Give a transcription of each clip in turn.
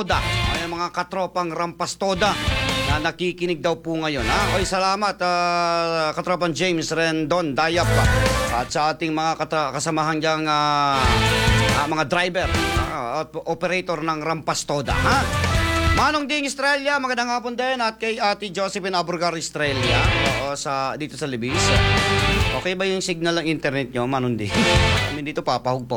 Rampastoda. Ay, mga katropang Rampastoda na nakikinig daw po ngayon. Oy, salamat katropang James Rendon Dayap at sa ating mga kasamahan diyang mga driver at operator ng Rampastoda. Manong Ding Estrella, magandang hapon din, at kay Ate Josephine Aburgar Estrella dito sa Libis. Okay ba yung signal ng internet nyo, Manong Ding? Kami dito papahugpaw.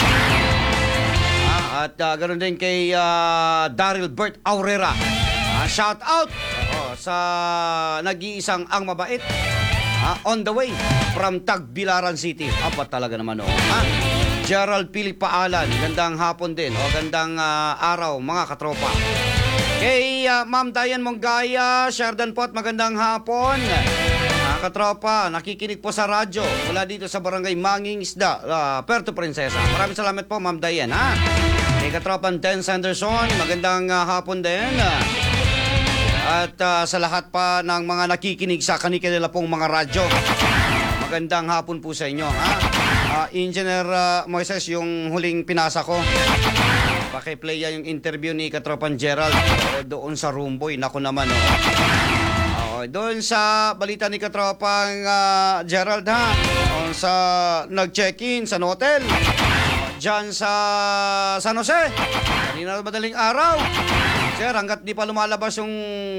At ganoon din kay Daryl Bert Aurera. Shout out sa nag-iisang ang mabait. On the way from Tagbilaran City. Apat talaga naman Gerald Philip Paalan, gandang hapon din. Gandang araw mga katropa. Kay Ma'am Diane Monggaya, Sheridan Pot, magandang hapon. Katropa, nakikinig po sa radyo mula dito sa barangay Manging Isda, Puerto Princesa. Maraming salamat po, Ma'am Diane. Kay katropang Dan Sanderson, magandang hapon din. At sa lahat pa ng mga nakikinig sa kanila pong mga radyo, magandang hapon po sa inyo. Engineer Moises, yung huling pinasa ko, pakiplay yung interview ni katropang Gerald doon sa Rumboy. Naku naman, doon sa balita ni katropang Gerald, sa nag-check-in sa hotel dyan sa San Jose kanina madaling araw. Sir, hanggat di pa lumalabas yung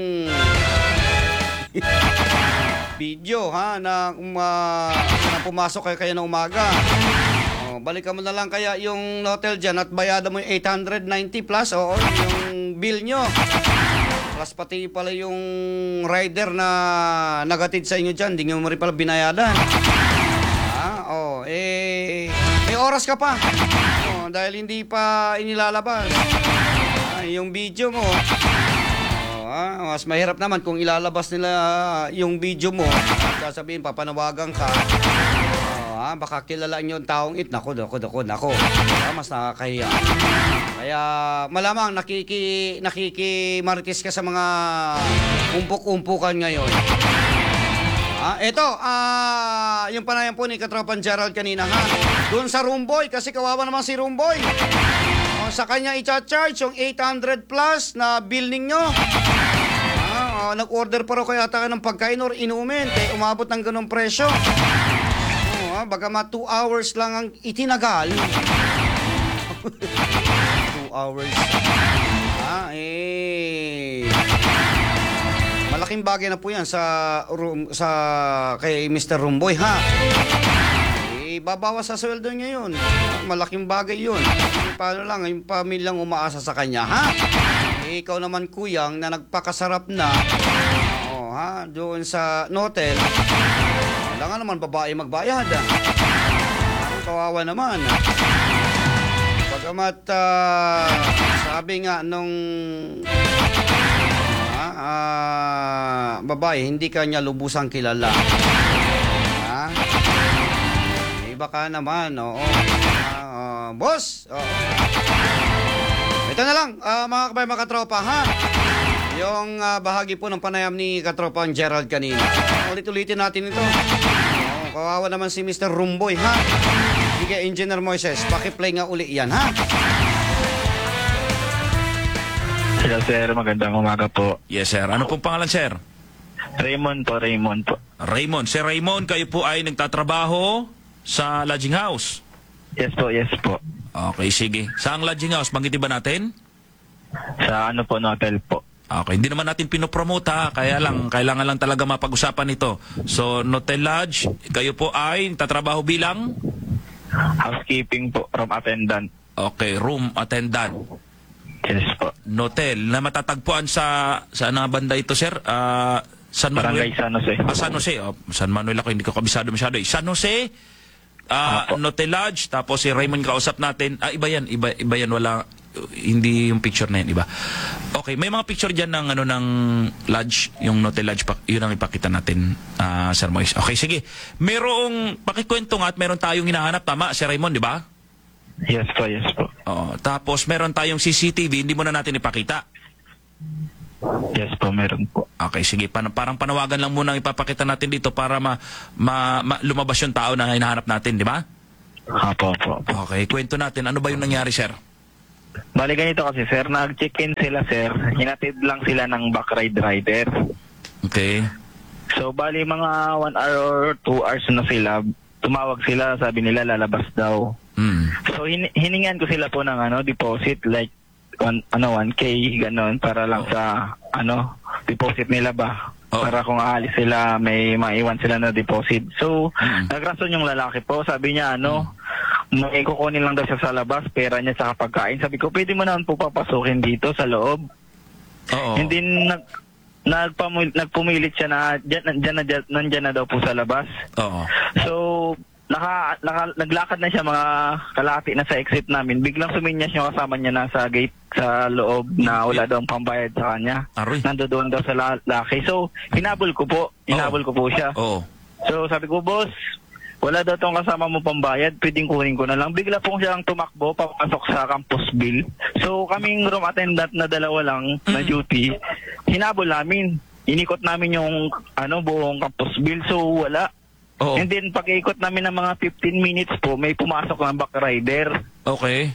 video na pumasok kayo na umaga, balikan mo na lang kaya yung hotel dyan at bayada mo yung 890 plus yung bill nyo, plus pati pala yung rider na nagatid sa inyo dyan, di nyo mo rin pala binayadan. May oras ka pa dahil hindi pa inilalabas yung video mo. Mas mahirap naman kung ilalabas nila yung video mo at sasabihin papanawagan ka. Baka kilala nyo yung taong Nako. Mas nakakahiya. Kaya malamang nakikimarites ka sa mga umpok-umpukan ngayon. Ito, yung panayam po ni katropang Gerald kanina doon sa Rumboy, kasi kawawa naman si Rumboy. Sa kanya i-charge yung 800 plus na bill ninyo. Nag-order pa raw kaya tayo ng pagkain or inumin, kaya umabot ng ganong presyo. Baga 2 hours lang ang itinagal. 2 hours. Malaking bagay na po yan sa kay Mr. Rumboy, babawas sa sweldo niya yun. Malaking bagay yun. Paano lang, yung pamilyang umaasa sa kanya, ikaw naman kuyang na nagpakasarap na doon sa hotel. Wala nga naman babae magbayad. Kawawa naman. Pagamat sabi nga nung babae, hindi kanya lubusang kilala. Baka naman, boss. Ito na lang, mga kabay, mga katropa, yung bahagi po ng panayam ni katropang Gerald kanina. Ulit-ulitin natin ito. Kawawa naman si Mr. Rumboy, Sige, Engineer Moises, pakiplay nga uli yan, Hello, sir. Magandang umaga po. Yes, sir. Ano pong pangalan, sir? Raymond po. Raymond. Sir Raymond, kayo po ay nagtatrabaho sa lodging house? Yes po. Okay, sige. Saang lodging house? Banggitin ba natin? Sa hotel po. Okay, hindi naman natin pinopromote kaya lang, kailangan lang talaga mapag-usapan ito. So, Notel Lodge, kayo po ay tatrabaho bilang? Housekeeping po, room attendant. Okay, room attendant. Yes po. Notel, na matatagpuan sa banda ito, sir? San Manuel? Barangay San Jose. San Jose. San Manuel ako, hindi ko kabisado masyado. San Jose, Notel Lodge, tapos si Raymond kausap natin. Iba yan, wala, hindi yung picture na yan, iba. Okay, may mga picture dyan ng lodge, yung Notel Lodge, yun ang ipakita natin, Sir Moise. Okay, sige. Merong pakikwento nga at meron tayong hinahanap, tama, Sir Raymond, di ba? Yes po. Tapos meron tayong CCTV, hindi mo na natin ipakita. Yes po, meron po. Okay, sige. Parang panawagan lang muna ang ipapakita natin dito para lumabas yung tao na hinahanap natin, di ba? Apo. Okay, kwento natin. Ano ba yung nangyari, sir? Bali ganito kasi sir, nag-check-in sila sir, hinatid lang sila ng backride rider. Okay. So bali mga 1 hour or 2 hours na sila, tumawag sila, sabi nila lalabas daw. Mm. So hiningan ko sila po ng deposit like 1K ganon para lang sa deposit nila ba. Oh. Para kung aalis sila may maiwan sila na deposit. So nagrason yung lalaki po, sabi niya may kukunin lang daw siya sa labas, pera niya sa pagkain. Sabi ko, pwede mo naman po papasukin dito sa loob. Oo. Hindi nagpumilit siya na nandyan na daw po sa labas. Oo. So, naglakad na siya mga kalahati na sa exit namin. Biglang suminyas yung kasama niya nasa gate sa loob na wala daw ang pambayad sa kanya. Aroy. Nandoon daw sa lalaki. So, hinabol ko po siya. Oo. So, sabi ko, boss, wala daw tong kasama mo pambayad, pwedeng kunin ko na lang. Bigla pong siyang tumakbo, papasok sa Camposville. So, kaming room attendant na dalawa lang na duty, hinabol namin. Inikot namin yung buong Camposville. So, wala. Oo. And then, pag-ikot namin ng mga 15 minutes po, may pumasok ng back rider. Okay.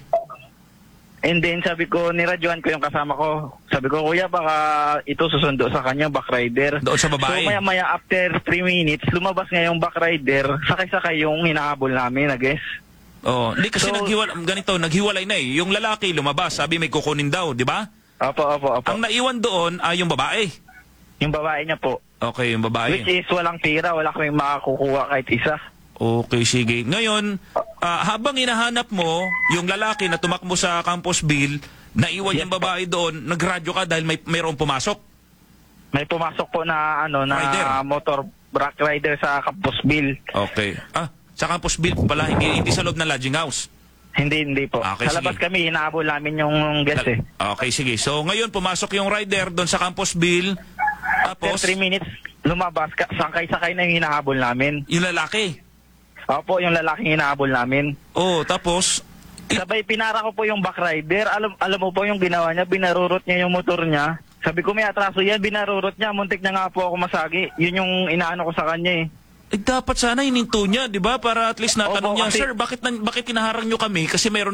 And then, sabi ko, niradyohan ko yung kasama ko. Sabi ko, kuya, baka ito susundo sa kanya, back rider. Doon sa babae? So, maya-maya, after 3 minutes, lumabas nga yung back rider, sakay-sakay yung hinahabol namin, I guess. Oh, hindi kasi So, naghiwalay na eh. Yung lalaki lumabas, sabi may kukunin daw, di ba? Opo. Ang naiwan doon ay yung babae. Yung babae niya po. Okay, yung babae. Which is walang tira, wala kaming makakukuha kahit isa. Okay, sige. Ngayon, habang hinahanap mo yung lalaki na tumakbo sa Camposville, naiwan yung babae doon, nagradyo ka dahil mayroong pumasok. May pumasok po na Rider. motor back rider sa Camposville. Okay. Sa Camposville pala, hindi sa loob ng lodging house. Hindi po. Okay, Sa labas sige. kami, hinahabol namin yung guest eh. Okay, sige. So, ngayon, pumasok yung rider doon sa Camposville. After Tapos, 3 minutes, lumabas ka, sakay-sakay na yung hinahabol namin. yung lalaki. Opo, yung lalaking hinahabol namin. Oh, tapos, Sabay pinara ko po yung back rider. Alam mo po yung ginawa niya, binarurot niya yung motor niya. Sabi ko may atraso yan, binarurot niya, muntik na nga po ako masagi. Yun yung inaano ko sa kanya dapat sana hininto niya, 'di ba? Para at least natanong Opo, niya, kasi- "Sir, bakit kinaharang niyo kami? Kasi meron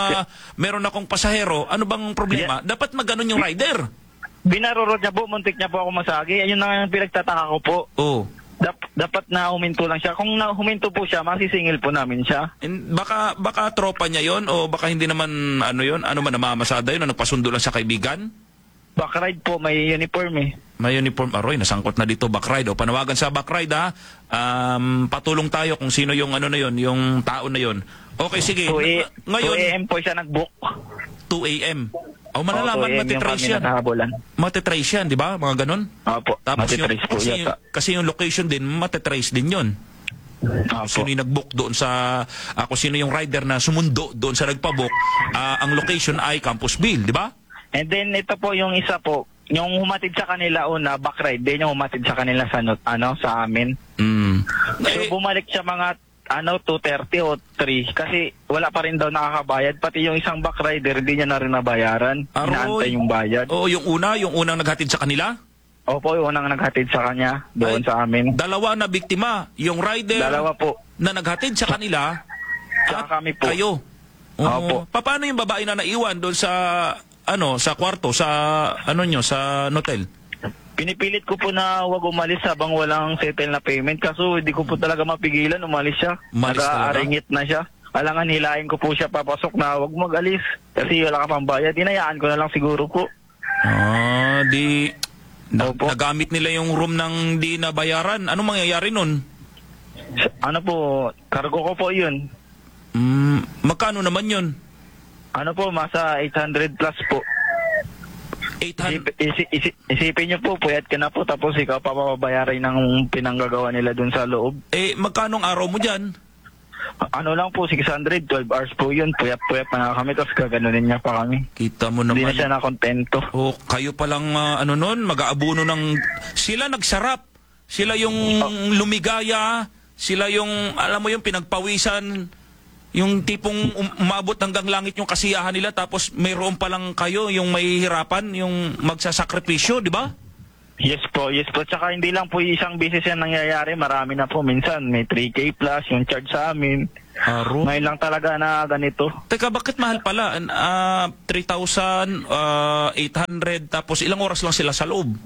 akong pasahero. Ano bang problema?" Dapat maganon yung rider. Binarurot niya po, muntik niya po ako masagi. Ayun na nga yung pinagtataka ko po. Oh. Dapat na huminto lang siya. Kung huminto po siya, masisingil po namin siya. And baka tropa niya 'yon o baka hindi naman namamasada 'yon, nagpasundo lang sa kaibigan. Backride po, may uniform eh. May uniform. Aroy, nasangkot na dito, backride. O, panawagan sa backride, ha. Patulong tayo kung sino yung yung tao na yon. Okay, sige. 2 Ngayon, a.m. po siya nag-book. 2 a.m. O, malalaman, 2 a.m. yung matitrace kami yan. nakahabolan. Matitrace yan, di ba? Mga ganon. Opo, Tapos matitrace po yata. kasi yung location din, matitrace din yon. Opo. Sino yung nag-book doon sa, kung sino yung rider na sumundo doon sa nagpa-book, ang location ay Camposville, di ba? And then ito po yung isa po, yung humatid sa kanila una, backride, din yung humatid sa kanila sa amin. So bumalik siya mga 2:30 o 3 kasi wala pa rin daw nakakabayad, pati yung isang backrider hindi niya na rin nabayaran. Inaantay yung bayad. Oo, yung unang naghatid sa kanila? Opo, yung unang naghatid sa kanya doon Ay, sa amin. Dalawa na biktima, yung rider Dalawa po. na naghatid sa kanila Tsaka kami po. kayo. Opo. Paano yung babae na naiwan doon sa sa kwarto, sa sa hotel? Pinipilit ko po na wag umalis habang walang settle na payment kaso hindi ko po talaga mapigilan, umalis siya. Umalis talaga? Nag-aaringit na siya. Alangan hilahin ko po siya papasok na wag mag-alis kasi wala ka pang bayad. Inayaan ko na lang siguro po. Opo. Nagamit nila yung room ng di nabayaran. Anong mangyayari nun? Ano po, cargo ko po yun. Magkano naman yun? Ano po, masa 800 plus po. 800? Isipin niyo po, puyat ka na po tapos ikaw pa papabayaran ng pinanggagawa nila dun sa loob. Magkano ang araw mo dyan? Ano lang po, 600, 12 hours po yun. Puyat na nga kami tapos gaganunin niya pa kami. Kita mo naman. Hindi na siya nakontento. Oh, kayo palang nun, mag-aabuno ng... Sila nagsarap. Sila yung lumigaya. Sila yung, alam mo yung pinagpawisan. Yung tipong umabot hanggang langit yung kasiyahan nila tapos mayroon palang kayo yung may hirapan, yung magsasakripisyo, di ba? Yes po, yes po. Tsaka hindi lang po isang beses yan nangyayari. Marami na po. Minsan may 3K plus yung charge sa amin. Aro. Ngayon lang talaga na ganito. Teka, bakit mahal pala? 3,800 tapos ilang oras lang sila sa loob?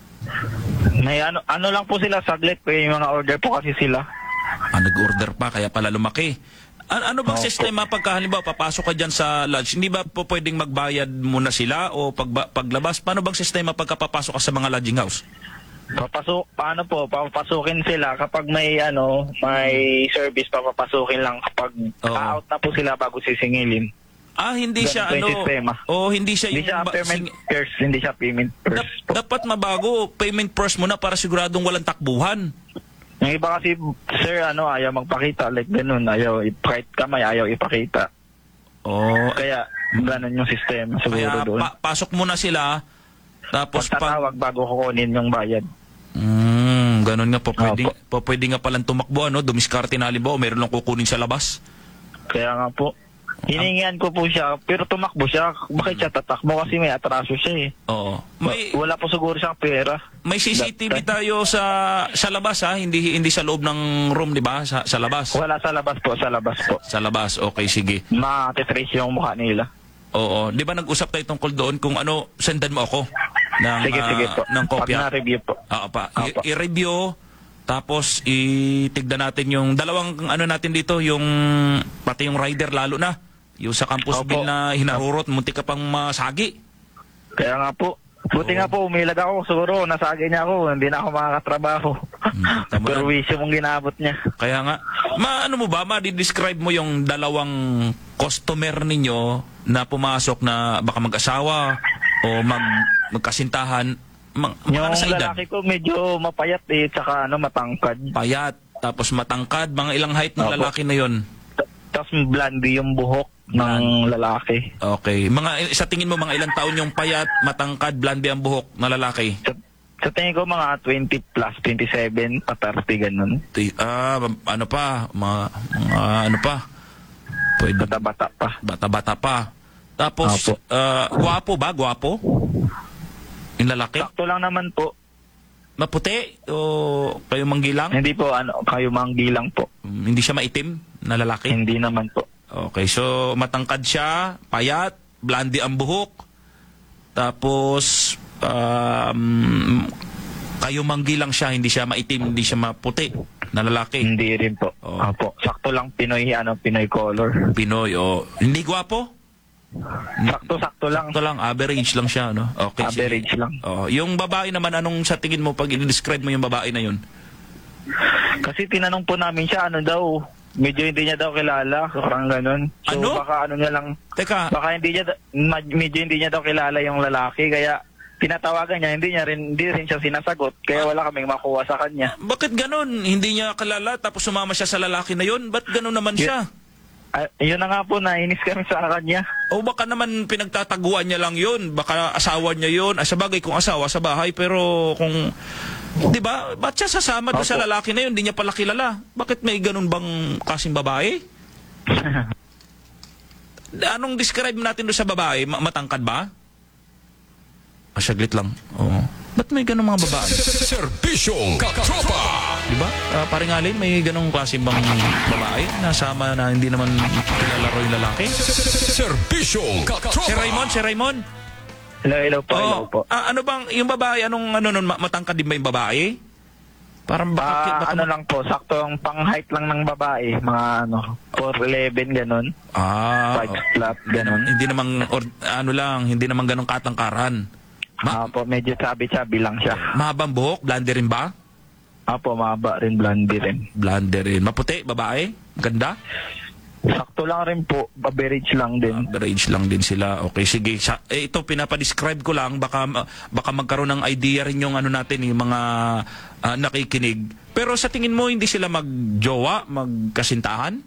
May ano lang po sila, saglit po yung mga order po kasi sila. Nag-order pa, kaya pala lumaki. Ano bang Opo. sistema pagka halimbawa papasok ka dyan sa lodge? Hindi ba po pwedeng magbayad muna sila o paglabas? Paano bang sistema pagka papasok ka sa mga lodging house? Papapasukin sila kapag may service, papapasukin lang kapag Oo. out na po sila bago sisingilin. Hindi Ganun siya po yung sistema. hindi siya Hindi siya payment first, hindi siya payment first po. dapat mabago, payment first muna para siguradong walang takbuhan. Yung iba kasi, sir, ayaw magpakita, like ganun, kahit kamay, ayaw ipakita. Kaya, ganun yung sistema siguro Kaya doon. pasok muna sila, tapos Pagtatawag bago kukunin yung bayad. ganun nga po, pwede nga palang tumakbo, dumiskarte na halimbawa, meron lang kukunin sa labas. Kaya nga po, hiningian ko po siya, pero tumakbo siya. Bakit siya tatakbo? Kasi may atraso siya eh. Oo. Wala po siguro siyang pera. May CCTV tayo sa labas hindi sa loob ng room, di ba? Sa labas. Wala sa labas po, sa labas po. Sa labas, okay, sige. Matitrace yung mukha nila. Oo, di ba nag-usap tayo tungkol doon kung sendan mo ako ng, Sige po. ng kopya. Pag na-review po. Oo pa. Opo. I-review, tapos itignan natin yung dalawang natin dito, yung pati yung rider lalo na. Yung sa campus Opo. bill na hinarurot, muntik ka pang masagi. Kaya nga po. Buti nga po, umilag ako. Siguro, nasagi niya ako. Hindi na ako makakatrabaho. Tama Pero na. wisyo mong ginabot niya. Kaya nga, ma-describe mo yung dalawang customer ninyo na pumasok na baka mag-asawa o magkasintahan, Yung sa edad? lalaki ko medyo mapayat tsaka matangkad. Payat, tapos matangkad, mga ilang height ng Opo. lalaki na yon? Tapos blondie yung buhok ng lalaki. Okay. Sa tingin mo, mga ilang taon yung payat, matangkad, blondie ang buhok na lalaki? Sa tingin ko mga 20 plus, 27, pa 30, ganun. Ano pa? Ano pa? Pwede. Bata-bata pa. Bata-bata pa. Tapos, Opo. gwapo ba? Gwapo? Yung lalaki? Sakto lang naman po. Maputi? O kayo manggilang? Hindi po, kayo manggilang po. Hindi siya maitim na lalaki? Hindi naman po. Okay, so matangkad siya, payat, blondie ang buhok, tapos kayo manggilang siya, hindi siya maitim, hindi siya maputi na lalaki. Hindi rin po. Oo. Opo. Sakto lang Pinoy, Pinoy color. Pinoy, hindi gwapo? Sakto lang. Ito lang, average lang siya, no? Okay, sige. Average lang. Yung babae naman, anong sa tingin mo pag i-describe mo yung babae na yun? Kasi tinanong po namin siya, daw, medyo hindi niya daw kilala, parang ganun. So Ano? baka niya lang, Teka, baka medyo hindi niya daw kilala yung lalaki, kaya tinatawagan niya, hindi rin siya sinasagot, kaya wala kaming makuha sa kanya. bakit ganun? Hindi niya kalala tapos sumama siya sa lalaki na yun? Ba't ganun naman siya? Yun na nga po, nainis kami sa kanya. O baka naman pinagtataguan niya lang yun. Baka asawa niya yun. Sa bagay kung asawa sa bahay. Pero kung... Di ba? Ba't siya sasama doon sa Opo. lalaki na yun? Hindi niya pala kilala. Bakit may ganun bang kasing babae? Anong describe natin doon sa babae? Matangkad ba? Saglit lang. Oo. Ba't may ganun mga babae? Serbisyong katropa. Di ba? Paring Alin, may ganung klase bang babae nasama na hindi naman kilalaro yung lalaki? Serbisyong katropa. Si Raymond? Hello po, hello po. Ano bang, yung babae, matangkad din ba yung babae? Parang baka Lang po, sakto ang pang-height lang ng babae, mga 4'11", ganun. 5 flat, ganun. Hindi namang, hindi namang ganong katangkaran. Po, medyo chubby lang siya. Mahabang buhok, blonde rin ba? Po, mahaba rin, blondie rin. Blonde rin. Maputi, babae? Ganda? Sakto lang rin po, average lang din. Average lang din sila. Okay, sige. Ito, pinapadescribe ko lang. Baka magkaroon ng idea rin yung natin, yung mga nakikinig. Pero sa tingin mo, hindi sila magjowa, magkasintahan?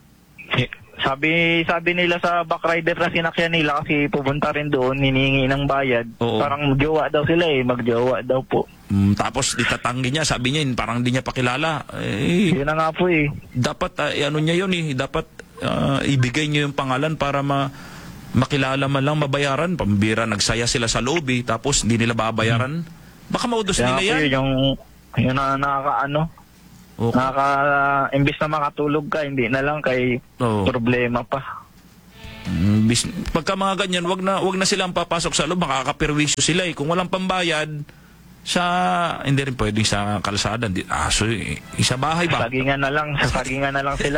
Sabi nila sa backrider na sinakyan nila kasi pupunta rin doon, hinihingi ng bayad. Oo. Parang jowa daw sila magjowa daw po. Tapos itatanggi niya, sabi niya, parang hindi niya pakilala. Yun na nga po Dapat, niya yun dapat ibigay niyo yung pangalan para makilala man lang, mabayaran. Pambira, nagsaya sila sa loob tapos hindi nila babayaran. Baka maudos Kaya nila nga po yan. yung nakakaano, Okay. imbis na makatulog ka, hindi na lang kay Oo. problema pa. Pagka mga ganyan, wag na silang papasok sa loob, makakapirwisyo sila eh. Kung walang pambayad hindi rin pwedeng sa kalsada. Isa bahay ba? Sagingan na lang sila.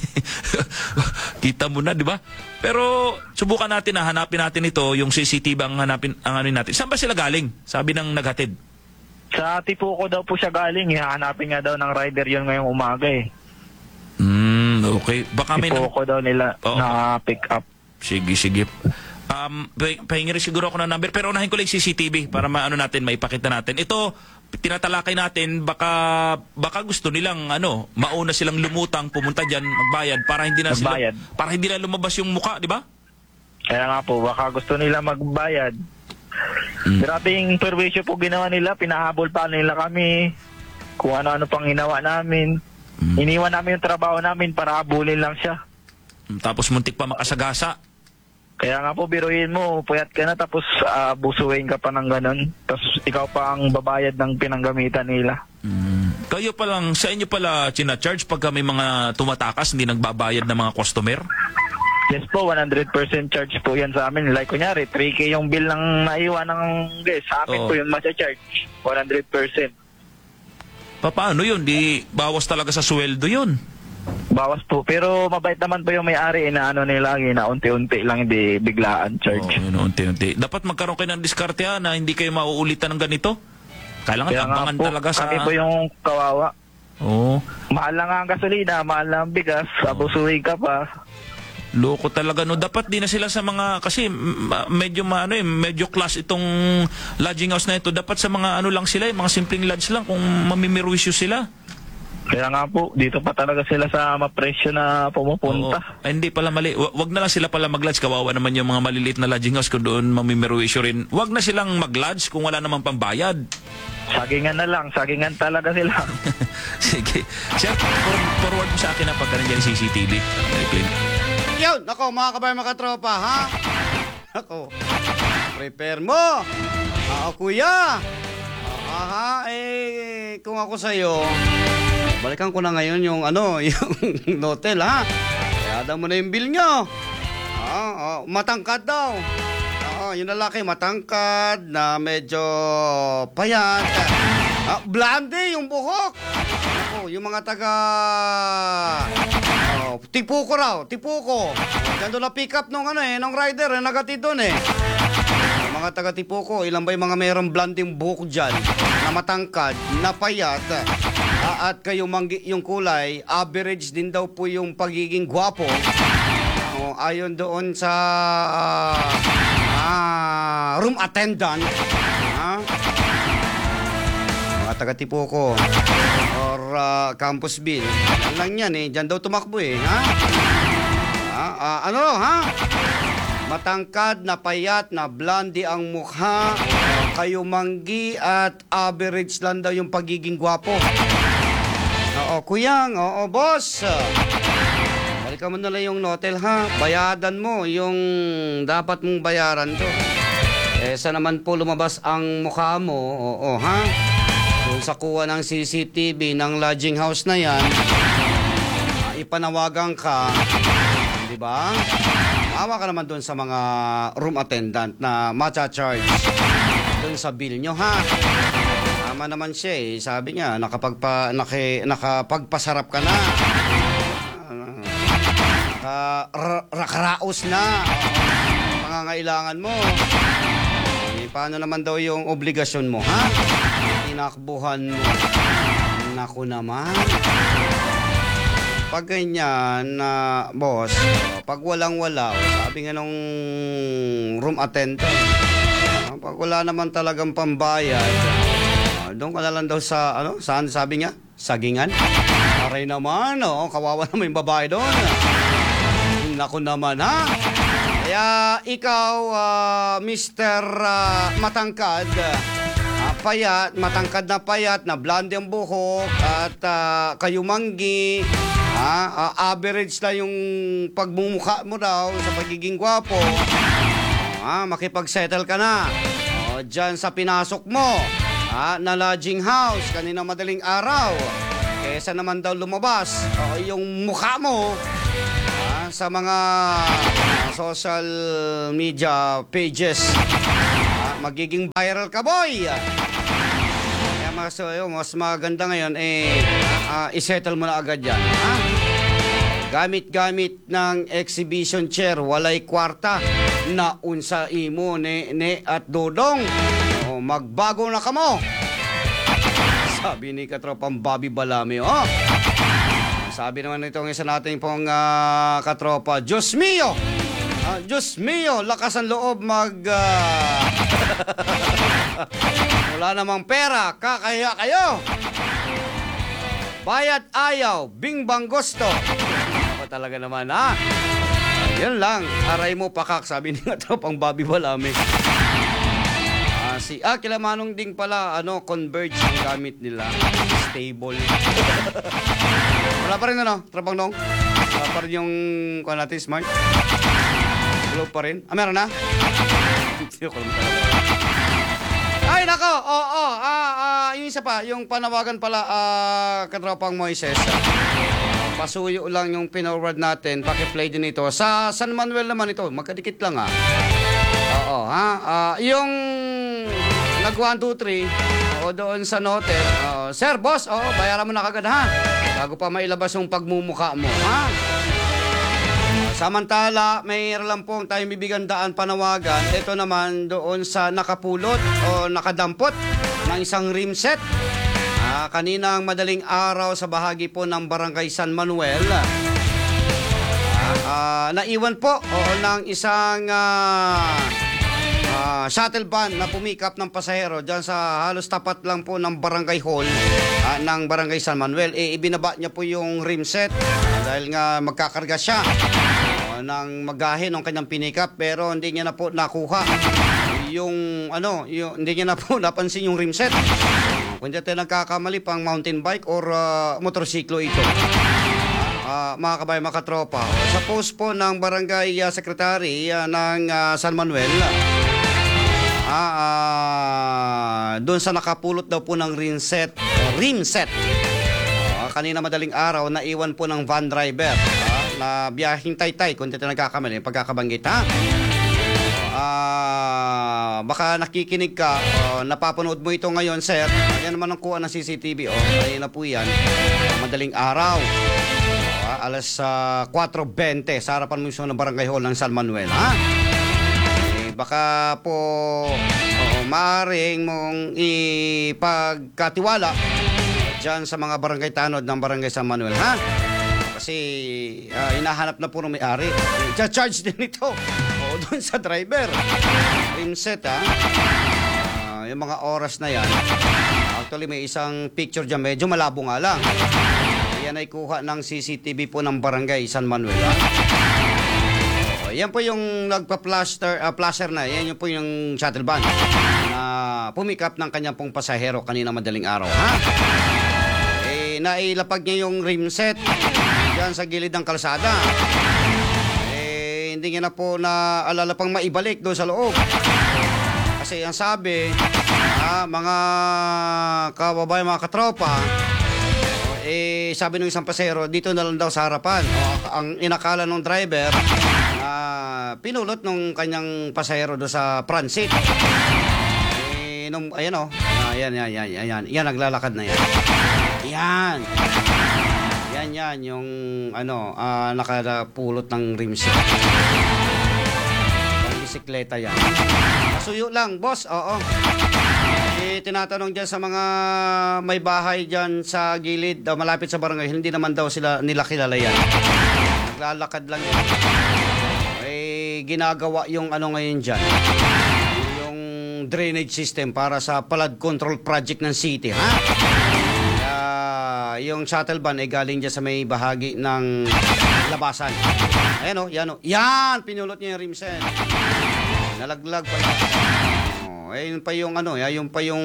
Kita mo na, di ba? Pero subukan natin na hanapin natin ito, yung CCTV ang ano natin. Saan ba sila galing? Sabi ng naghatid. Sa Tipuco daw po siya galing, hahanapin nga daw ng rider yun ngayong umaga eh. Okay. Baka may Tipuco daw nila Oo. na pick up. Sige. Pahingi rin siguro ako ng number, pero unahin ko lang yung CCTV para maipakita natin. Ito, tinatalakay natin, baka gusto nilang mauna silang lumutang, pumunta diyan, magbayad para hindi na lumabas yung muka, di ba? Kaya nga po, baka gusto nila magbayad. Grabe yung perwisyo po ginawa nila, pinahabol pa nila kami, kung ano-ano pang ginawa namin. Iniwan namin yung trabaho namin para habulin lang siya. Tapos muntik pa makasagasa. Kaya nga po, biruin mo, puyat ka na tapos busuin ka pa ng ganun. Tapos ikaw pa ang babayad ng pinanggamitan nila. Kayo pa lang, sa inyo pala charge pagka may mga tumatakas, hindi nagbabayad ng mga customer? Yes po, 100% charge po yan sa amin. Like kunyari, 3K yung bill ng naiwan ng guest. Sa amin po yung charge 100%. Paano yun? Di bawas talaga sa sweldo yun. Bawas po. Pero mabait naman po yung may-ari. Inaano nila lagi na unti-unti lang, hindi biglaan charge. Unti-unti. Dapat magkaroon kayo ng diskarte na hindi kayo mauulitan ng ganito. Kailangan Kaya abangan po, talaga sa... kami po yung kawawa. Oo. Mahal na nga ang gasolina, mahal na ang bigas, abusuhin ka pa. Loko talaga no. Dapat di na sila sa mga kasi medyo class itong lodging house na ito. Dapat sa mga lang sila, mga simpleng lodge lang kung mamimirwisyo sila. Kaya nga po, dito pa talaga sila sa mapresyo na pumupunta. Ay, hindi pala mali. Wag na lang sila pala mag-lodge. Kawawa naman yung mga maliliit na lodging house kung doon mamimirwisyo rin. Wag na silang mag-lodge kung wala namang pambayad. Sagingan na lang, sagingan talaga sila. Sige. Sir, forward mo sa akin na pagka nandiyan yung CCTV. Yun, nako mga kabayan, mga katropa, ha? Nako, prepare mo. Kuya. Kung ako sa'yo, balikan ko na ngayon yung yung hotel, ha? Kaya mo na yung bill nyo. Matangkad daw. Yung lalaki, matangkad, na medyo payat. Blonde yung buhok. Yung mga taga... Tipuco raw, Tipuco. Diyan doon na pick up nung rider, nagatid doon Yung mga taga Tipuco, ilan ba yung mga mayroong blonding buhok dyan, na matangkad, na payat, at kayo yung kulay, average din daw po yung pagiging gwapo. Ayon doon sa room attendant. Mga taga Tipuco or Campusville. Yan lang yan Diyan daw tumakbo Matangkad, na payat, na blondie ang mukha, kayo manggi, at average lang daw yung pagiging gwapo. Kuyang, boss. Balikan mo na lang yung hotel, ha? Bayadan mo yung dapat mong bayaran to. Sa naman po lumabas ang mukha mo, ha? Doon sa kuha ng CCTV ng lodging house na yan, ipanawagan ka, di ba? Maawa ka naman doon sa mga room attendant na macha-charge doon sa bill nyo, ha? Tama naman siya Sabi niya, nakapagpasarap ka na. Rakaraos na. Pangangailangan mo. Paano naman daw yung obligasyon mo, ha? Tinakbuhan mo. Naku naman. Pag ganyan boss, pag walang-wala, sabi nga nung room attendant, pag wala naman talagang pambayad, doon ka na lang daw sa, saan sabi niya? Sagingan? Aray naman, kawawa naman yung babae doon. Naku naman, ha? Kaya ikaw, Mr. Matangkad, matangkad na payat, na blonde ang buhok, at kayo manggi, average na yung pagmumukha mo daw sa pagiging gwapo, makipag-settle ka na. Dyan sa pinasok mo, na lodging house kanina madaling araw. Kesa naman daw lumabas yung mukha mo sa mga social media pages. Magiging viral ka, boy. Kaya mas maganda ngayon isettle mo na agad yan. Gamit-gamit ng exhibition chair, walay kwarta na unsa imo ne at dodong. Magbago na kamo. Sabi ni katropang Bobby Balame. Sabi naman itong isa natin pong katropa, Diyos mio! Diyos mio, lakas ang loob wala namang pera, kakaya kayo. Bayad ayaw, bingbang gusto. Ako talaga naman, yan lang, aray mo pakak, sabi ni katropang Bobby Balame. Kila Manong Ding pala, Converge ang gamit nila. Stable. Wala pa rin, Trapang Nong? Wala pa rin yung, natin, smart? Wala pa rin? Meron na? Ay, nako! Yung isa pa, yung panawagan pala, katropang Moises. Pasuyo lang yung pinorward natin. Pakiplay din ito. Sa San Manuel naman ito. Magkadikit lang, yung nag 1, 2, 3 doon sa noter. Sir, boss, bayaran mo na kagad, bago pa mailabas yung pagmumukha mo, Samantala, may lang pong tayong bibigyan daan panawagan. Ito naman doon sa nakapulot o nakadampot ng isang rim set. Kaninang madaling araw sa bahagi po ng Barangay San Manuel. Naiwan po ng isang shuttle van na pumikap ng pasahero dyan sa halos tapat lang po ng barangay hall ng Barangay San Manuel. Ibinaba niya po yung rim set dahil nga magkakarga siya ng magahe ng kanyang pinikap, pero hindi niya na po nakuha hindi niya na po napansin yung rim set. Kung dito nagkakamali pang mountain bike or motorsiklo ito. Mga kabayan, mga katropa, sa post po ng barangay secretary ng San Manuel, doon sa nakapulot daw po ng rim set. Kanina madaling araw, naiwan po ng van driver na biyahing Taytay, kung dito nagkakamali, pagkakabanggit, baka nakikinig ka, napapanood mo ito ngayon, sir. Yan naman ang kuha ng CCTV. Kanina po yan, madaling araw, alas 4:20 sa harapan mismo ng barangay hall ng San Manuel. Baka po maaaring mong ipagkatiwala dyan sa mga barangay tanod ng barangay San Manuel, kasi hinahanap na po ng may-ari. I-charge din ito doon sa driver. Rim set, yung mga oras na yan. Actually, may isang picture dyan, medyo malabo nga lang. Yan ay kuha ng CCTV po ng barangay San Manuel. Yan po yung nagpa-plaster na. Yan yung po yung shuttle van na pumikap ng kanyang pong pasahero kanina madaling araw. Nailapag niya yung rim set dyan sa gilid ng kalsada. Hindi niya na po naalala pang maibalik doon sa loob. Kasi ang sabi, mga kababayan, mga katropa, sabi ng isang pasahero, dito na lang daw sa harapan. Ang inakala ng driver, pinulot nung kanyang pasahero do sa front seat. Yan, naglalakad na yan. Yan, yung nakapulot ng rim set. Ang bisikleta yan. Masuyo lang, boss, tinatanong dyan sa mga may bahay dyan sa gilid, malapit sa barangay, hindi naman daw nila kilala yan. Naglalakad lang yan. Ginagawa yung ngayon dyan, yung drainage system para sa flood control project ng city, yung shuttle van ay galing dyan sa may bahagi ng labasan. Yan, pinulot niya yung rim set. Nalaglag pa. Yun pa yung yun pa yung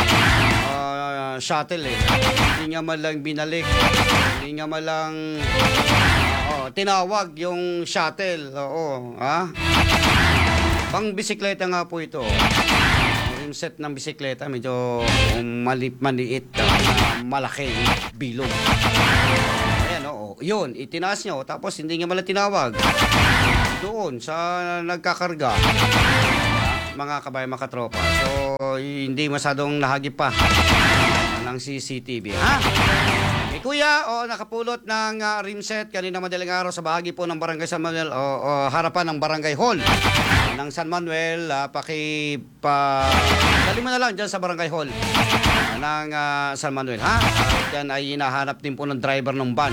shuttle Hindi nga malang binalik. Hindi nga malang tinawag yung shuttle. Pang bisikleta nga po ito. Rim set ng bisikleta, medyo maliit, malaki, bilog. Ayan, yun, itinaas niya, tapos hindi niya malang tinawag. Doon, sa nagkakarga, mga kabayan, mga katropa. So, hindi masyadong nahagip pa ng CCTV, ha? Kuya, nakapulot ng rim set kanina madaling araw sa bahagi po ng Barangay San Manuel o harapan ng Barangay Hall ng San Manuel. Dali mo na lang dyan sa Barangay Hall ng San Manuel, ha? Yan ay hinahanap din po ng driver ng van.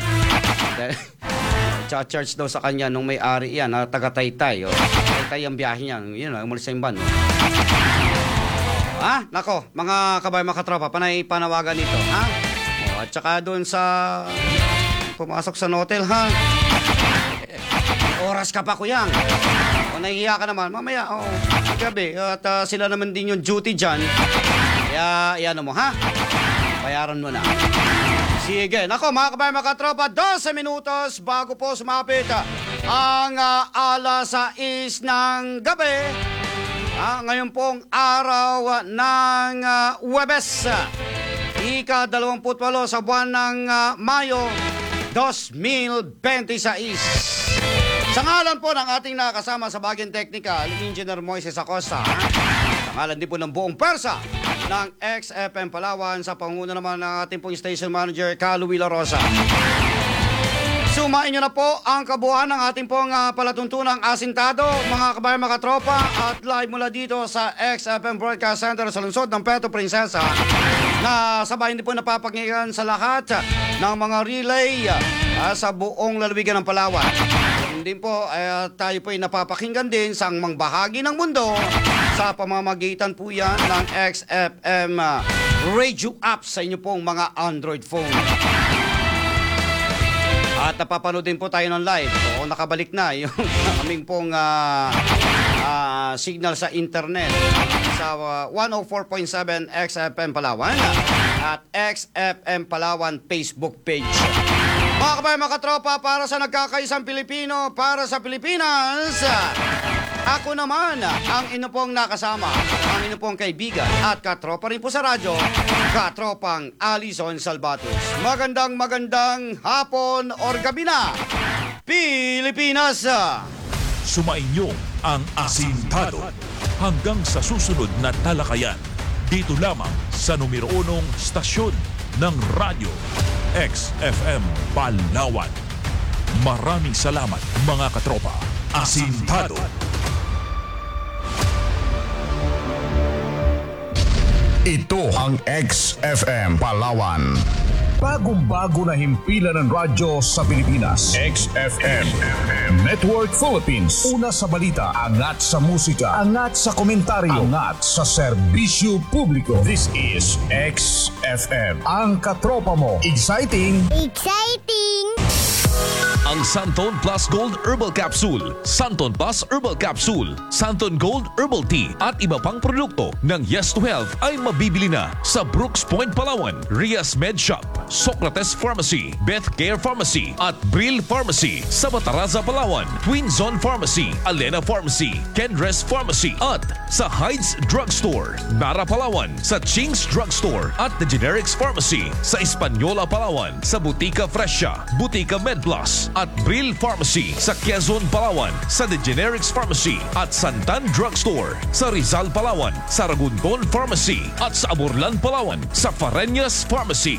Charge daw sa kanya nung may-ari yan, taga-Taytay. Taytay ang biyahe niya. Yun, umalis sa yung van. Nako, mga kabayan, mga katropa, panay panawagan nito, ha? At saka doon sa pumasok sa hotel, ha? Oras ka pa, kuyang. Nahihiya ka naman, mamaya, gabi. At sila naman din yung duty dyan. Kaya, yan mo, ha? Bayaran mo na. Sige, nako, mga kabayan, mga katropa, 12 minutos bago po sumapit ang alas 6 ng gabi. Ngayon pong araw ng Huwebes. Ika-28 sa buwan ng Mayo 2026. Sa ngalan po ng ating nakasama sa Bagian Technical, Engineer Moises Acosta. Sa ngalan din po ng buong persa ng XFM Palawan, sa panguna naman ng ating pong station manager, Kaluwi La Rosa. Sumain nyo na po ang kabuuan ng ating pong palatuntunang asintado, mga kabayan, mga tropa, at live mula dito sa XFM Broadcast Center sa lungsod ng Puerto Princesa, na sabay din po napapakinggan sa lahat ng mga relay sa buong lalawigan ng Palawan. Hindi po, tayo po ay napapakinggan din sa mang bahagi ng mundo sa pamamagitan po yan ng XFM radio app sa inyo pong mga Android phone. At napapanood din po tayo ng live. Nakabalik na yung aming pong signal sa internet sa 104.7 XFM Palawan at XFM Palawan Facebook page. Mga kabayan, mga katropa, para sa nagkakaisang Pilipino, para sa Pilipinas, ako naman ang inyo pong nakasama, ang inyo pong kaibigan at katropa rin po sa radyo, katropang Alison Salvatos. Magandang hapon or gabi na, Pilipinas! Sumainyo ang Asintado hanggang sa susunod na talakayan. Dito lamang sa numero 1 stasyon ng radyo, XFM Palawan. Maraming salamat, mga katropa. Asintado. Ito ang XFM Palawan. Bagong-bago na himpilan ng radyo sa Pilipinas. XFM Network Philippines. Una sa balita, angat sa musika, angat sa komentaryo, angat sa serbisyo publiko. This is XFM. Ang katropa mo. Exciting! Ang Santon Plus Gold Herbal Capsule, Santon Plus Herbal Capsule, Santon Gold Herbal Tea at iba pang produkto ng Yes to Health ay mabibili na sa Brooks Point Palawan, Rias Med Shop, Socrates Pharmacy, Beth Care Pharmacy at Brill Pharmacy sa Bataraza, Palawan, Twin Zone Pharmacy, Alena Pharmacy, Kendres Pharmacy at sa Hyde's Drugstore, Nara, Palawan, sa Ching's Drugstore at The Generics Pharmacy sa Española, Palawan, sa Butika Fresha, Butika MedPlus at Brill Pharmacy sa Quezon, Palawan, sa The Generics Pharmacy at Santan Drugstore sa Rizal, Palawan, sa Ragunton Pharmacy at sa Aburlan, Palawan sa Fareñas Pharmacy.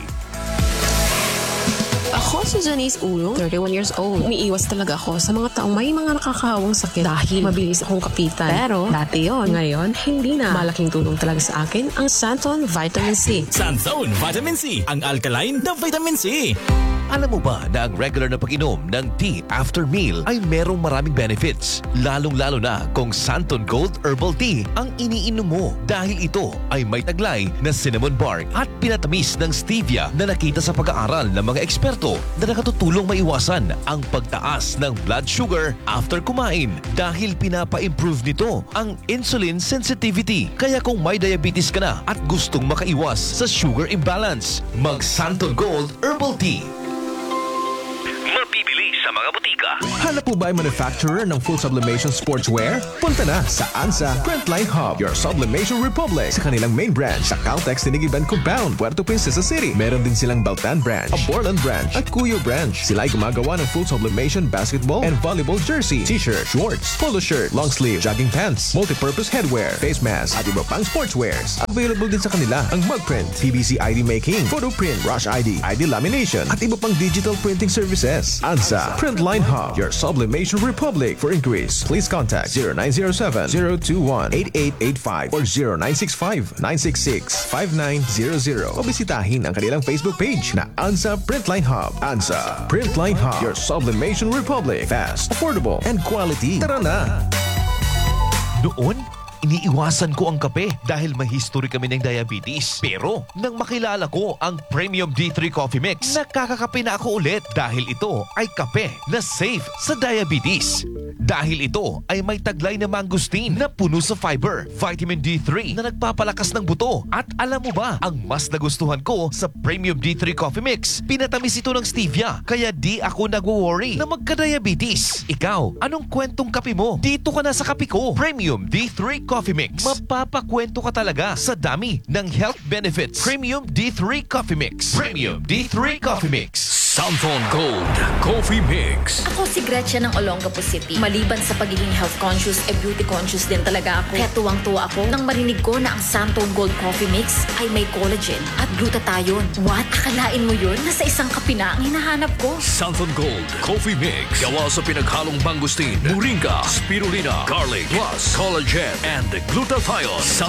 Ako si Janice Ulong, 31 years old. Umiiwas talaga ako sa mga taong may mga nakakahawang sakit dahil mabilis akong kapitan. Pero dati yon, ngayon hindi na. Malaking tulong talaga sa akin ang Santon Vitamin C. Santon Vitamin C, ang alkaline na vitamin C. Alam mo ba na ang regular na pag-inom ng tea after meal ay merong maraming benefits? Lalong-lalo na kung Santon Gold Herbal Tea ang iniinom mo dahil ito ay may taglay na cinnamon bark at pinatamis ng stevia na nakita sa pag-aaral ng mga eksperto na nakatutulong maiwasan ang pagtaas ng blood sugar after kumain dahil pinapa-improve nito ang insulin sensitivity. Kaya kung may diabetes ka na at gustong makaiwas sa sugar imbalance, mag Santon Gold Herbal Tea. Mabibili sa mga butika. Hanap po ba ay manufacturer ng full sublimation sportswear? Punta na sa ANSA Printline Hub, your sublimation republic. Sa kanilang main branch sa Caltex Tinigiban Compound, Puerto Princesa City. Meron din silang Baltan branch, a Borland branch, at Cuyo branch. Sila ay gumagawa ng full sublimation basketball and volleyball jersey, t-shirt, shorts, polo shirt, long sleeve, jogging pants, multi-purpose headwear, face mask, at iba pang sportswears. Available din sa kanila ang mug print, PVC ID making, photo print, rush ID, ID lamination, at iba pang digital printing services. ANSA Printline Hub, your sublimation republic. For inquiries, please contact 0907-021-8885 or 0965-966-5900 o bisitahin ang kanilang Facebook page na ANSA Printline Hub. ANSA Printline Hub, your sublimation republic. Fast, affordable, and quality. Tara na! Noon, iniiwasan ko ang kape dahil may history kami ng diabetes. Pero nang makilala ko ang Premium D3 Coffee Mix, nakakakape na ako ulit dahil ito ay kape na safe sa diabetes. Dahil ito ay may taglay na mangosteen na puno sa fiber, vitamin D3 na nagpapalakas ng buto. At alam mo ba, ang mas nagustuhan ko sa Premium D3 Coffee Mix, pinatamis ito ng stevia, kaya di ako nagwo-worry na magka-diabetes. Ikaw, anong kwentong kape mo? Dito ka na sa kape ko. Premium D3 Coffee Mix. Mapapakwento ka talaga sa dami ng health benefits. Premium D3 Coffee Mix. Premium D3 Coffee Mix. Santon Gold Coffee Mix. Ako si Gretchen ng Olongapo City. Maliban sa pagiging health conscious, beauty conscious din talaga ako. Kaya tuwang-tuwa ako nang marinig ko na ang Santon Gold Coffee Mix ay may collagen at glutathione. What? Akalain mo yun? Nasa isang kape na ang hinahanap ko. Santon Gold Coffee Mix. Gawa sa pinaghalong mangosteen, moringa, spirulina, garlic, plus collagen and glutathione.